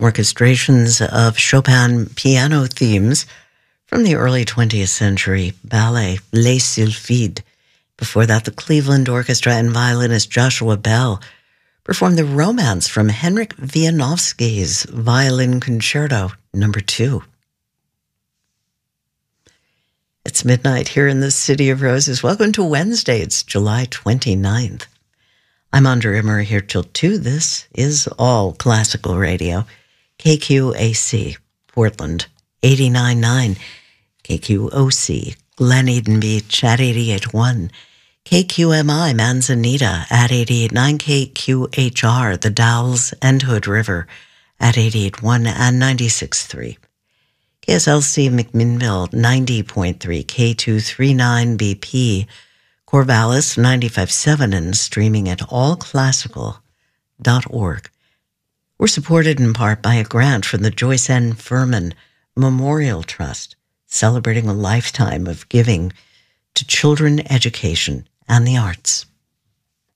orchestrations of Chopin piano themes from the early 20th century ballet Les Sylphides. Before that, the Cleveland Orchestra and violinist Joshua Bell performed the Romance from Henryk Wieniawski's Violin Concerto No. 2. It's midnight here in the City of Roses. Welcome to Wednesday. It's July 29th. I'm Andrea Murray here till 2. This is all classical radio. KQAC, Portland, 89.9. KQOC, Glen Eden Beach at 88.1. KQMI, Manzanita at 88.9. KQHR, The Dalles and Hood River at 88.1 and 96.3. KSLC McMinnville, 90.3, K239BP, Corvallis, 95.7, and streaming at allclassical.org. We're supported in part by a grant from the Joyce N. Furman Memorial Trust, celebrating a lifetime of giving to children, education, and the arts.